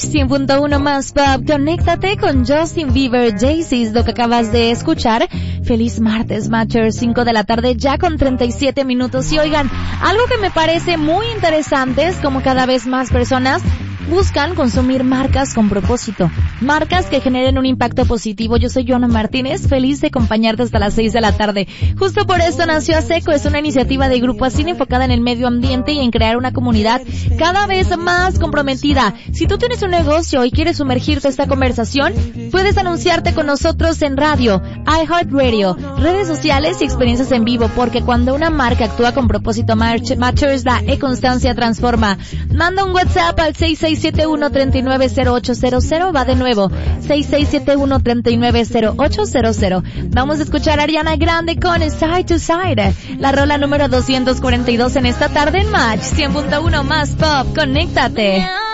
100.1 más pop, conéctate con Justin Bieber, Jay-Z, lo que acabas de escuchar. Feliz martes, Matcher, 5 de la tarde, ya con 37 minutos. Y oigan, algo que me parece muy interesante es como cada vez más personas buscan consumir marcas con propósito, marcas que generen un impacto positivo. Yo soy Joana Martínez, feliz de acompañarte hasta las 6 de la tarde. Justo por esto nació ASECO, es una iniciativa de Grupo Asín enfocada en el medio ambiente y en crear una comunidad cada vez más comprometida. Si tú tienes un negocio y quieres sumergirte en esta conversación, puedes anunciarte con nosotros en radio, iHeartRadio, redes sociales y experiencias en vivo, porque cuando una marca actúa con propósito, Matchers, la e-constancia transforma. Manda un WhatsApp al 6671-390800, va de nuevo, 6671-390800. Vamos a escuchar a Ariana Grande con Side to Side, la rola número 242 en esta tarde en Match 100.1 más pop, conéctate.